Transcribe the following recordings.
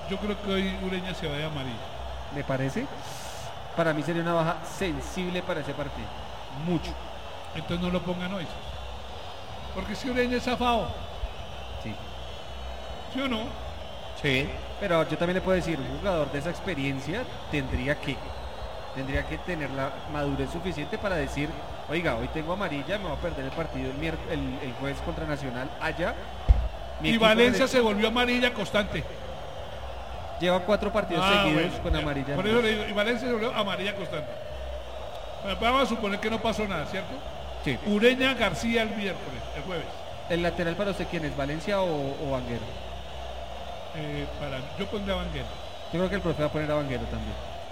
Yo creo que hoy Ureña se va de amarilla. ¿Le parece? Para mí sería una baja sensible para ese partido. Mucho. Entonces no lo pongan hoy. Porque si Ureña es zafado. Sí. ¿Sí o no? Sí. Pero yo también le puedo decir, un jugador de esa experiencia tendría que tener la madurez suficiente para decir, oiga, hoy tengo amarilla, me voy a perder el partido el jueves contra Nacional allá. Y Valencia se volvió amarilla constante. Lleva 4 partidos seguidos con amarilla. Por eso le digo, y Valencia se volvió amarilla constante. Bueno, vamos a suponer que no pasó nada, ¿cierto? Sí. Ureña García el jueves. ¿El lateral para usted quién es? ¿Valencia o Vanguero? Yo pondría a Vanguero. Yo creo que el profe va a poner a Vanguero también.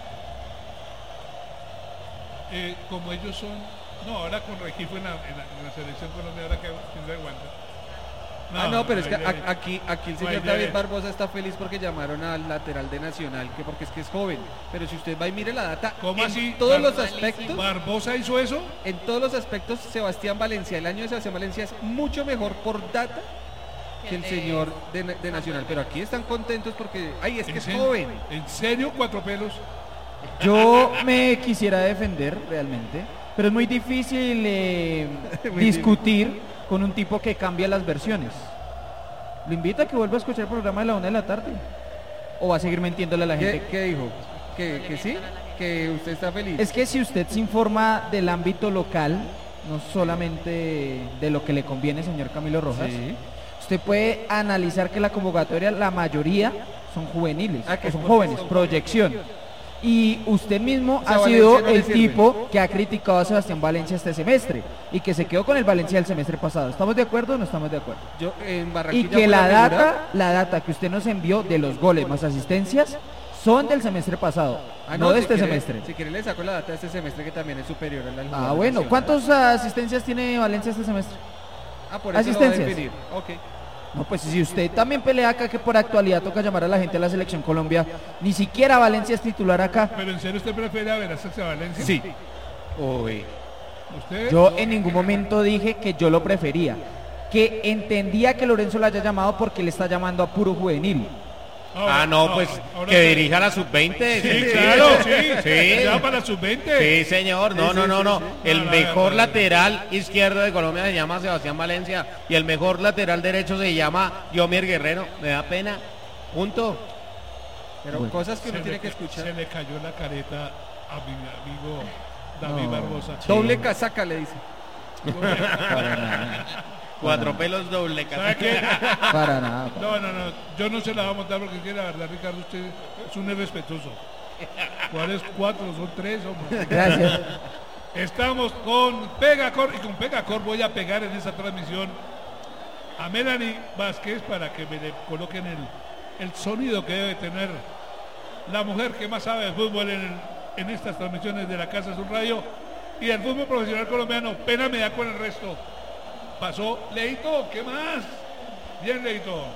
Como ellos son, no, ahora con Regifo en la selección colombiana, ahora que tiene aguanta. No, pero es que aquí el señor David Barbosa está feliz porque llamaron al lateral de Nacional, que porque es que es joven. Pero si usted va y mire la data, ¿cómo así? Todos los aspectos. ¿Barbosa hizo eso? En todos los aspectos, Sebastián Valencia, el año de Sebastián Valencia es mucho mejor por data que el señor de Nacional. Pero aquí están contentos porque, es que es joven. ¿En serio, 4 pelos? Yo me quisiera defender realmente, pero es muy difícil discutir con un tipo que cambia las versiones. Lo invito a que vuelva a escuchar el programa de la 1 de la tarde. ¿O va a seguir mintiéndole a la gente? ¿Qué dijo? ¿Que sí? ¿Que usted está feliz? Es que si usted se informa del ámbito local, no solamente de lo que le conviene, señor Camilo Rojas, sí, usted puede analizar que la convocatoria, la mayoría son juveniles, que son jóvenes, proyección. Y usted mismo ha sido el tipo que ha criticado a Sebastián Valencia este semestre y que se quedó con el Valencia del semestre pasado. ¿Estamos de acuerdo o no estamos de acuerdo? Yo en Barranquilla, y que la data que usted nos envió de los goles más asistencias son del semestre pasado, no de este semestre. Si quiere le saco la data de este semestre que también es superior a la bueno, ¿cuántas asistencias tiene Valencia este semestre? Por eso asistencias. Lo va a definir. Okay. No, pues si usted también pelea acá que por actualidad toca llamar a la gente de la Selección Colombia, ni siquiera Valencia es titular acá. ¿Pero en serio usted prefiere a Velázquez a Valencia? Sí. ¿Usted? Yo en ningún momento dije que yo lo prefería, que entendía que Lorenzo lo haya llamado porque le está llamando a puro juvenil. Pues que dirija la sub-20. Sí, claro, sí. Ya para la sub-20. Sí, señor. No. El mejor lateral izquierdo de Colombia se llama Sebastián Valencia y el mejor lateral derecho se llama Yomier Guerrero. Me da pena. Punto. Pero cosas que uno tiene que escuchar. Se le cayó la careta a mi amigo David Barbosa. Doble casaca le dice. 4 pelos doble casaca. Para nada. No. Yo no se la voy a montar porque la verdad, Ricardo, usted es un irrespetuoso. ¿Cuáles 4? Son 3, hombre. Gracias. Estamos con Pegacor y con Pegacor voy a pegar en esta transmisión a Melanie Vázquez para que me le coloquen el sonido que debe tener la mujer que más sabe de fútbol en estas transmisiones de la Casa Azul Radio y del fútbol profesional colombiano. Pena me da con el resto. Pasó Leito, ¿qué más? Bien, Leito.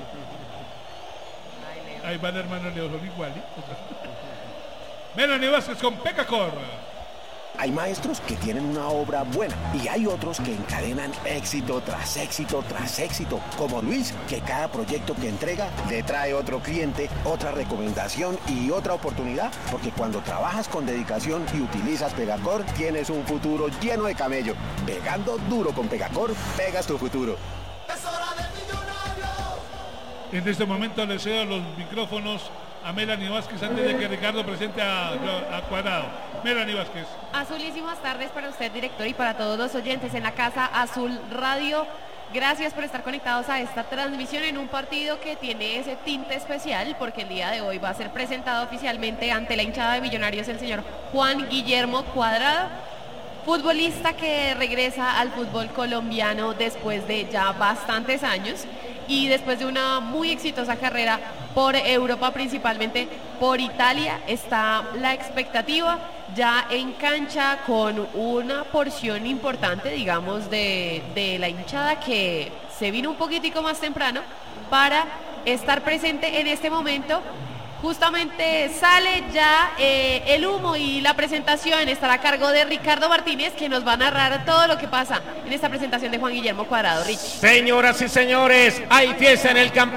Ahí va el hermano Leo, son igualitos. Melanie Vázquez con Pegacor. Hay maestros que tienen una obra buena y hay otros que encadenan éxito tras éxito tras éxito, como Luis, que cada proyecto que entrega le trae otro cliente, otra recomendación y otra oportunidad, porque cuando trabajas con dedicación y utilizas Pegacor, tienes un futuro lleno de camello. Pegando duro con Pegacor, pegas tu futuro. En este momento le cedo los micrófonos a Melanie Vázquez antes de que Ricardo presente a Cuadrado. Melanie Vázquez. Azulísimas tardes para usted, director, y para todos los oyentes en la Casa Azul Radio. Gracias por estar conectados a esta transmisión en un partido que tiene ese tinte especial porque el día de hoy va a ser presentado oficialmente ante la hinchada de Millonarios el señor Juan Guillermo Cuadrado, futbolista que regresa al fútbol colombiano después de ya bastantes años y después de una muy exitosa carrera por Europa, principalmente por Italia. Está la expectativa ya en cancha con una porción importante, digamos, de la hinchada que se vino un poquitico más temprano para estar presente en este momento. Justamente sale ya el humo y la presentación estará a cargo de Ricardo Martínez, que nos va a narrar todo lo que pasa en esta presentación de Juan Guillermo Cuadrado. Rich. Señoras y señores, hay fiesta en el campeonato.